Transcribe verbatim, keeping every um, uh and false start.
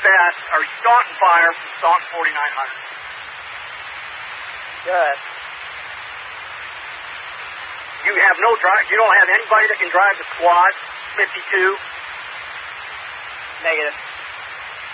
fast are you starting fire from Staunton forty-nine hundred? Good. You have no drive. You don't have anybody that can drive the squad fifty-two. Negative.